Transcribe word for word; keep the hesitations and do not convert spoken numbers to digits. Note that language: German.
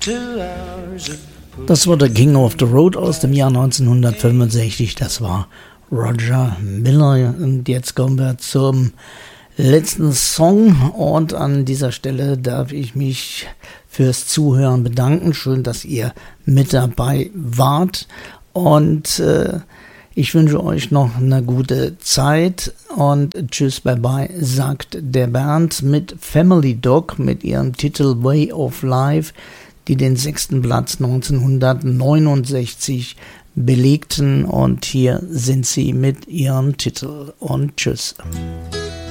Das war der King of the Road aus dem Jahr neunzehnhundertfünfundsechzig. Das war Roger Miller. Und jetzt kommen wir zum letzten Song. Und an dieser Stelle darf ich mich fürs Zuhören bedanken. Schön, dass ihr mit dabei wart. Und äh, ich wünsche euch noch eine gute Zeit. Und tschüss, bye bye, sagt der Bernd mit Family Dog mit ihrem Titel Way of Life, die den sechsten Platz neunzehnhundertneunundsechzig belegten, und hier sind sie mit ihrem Titel, und tschüss.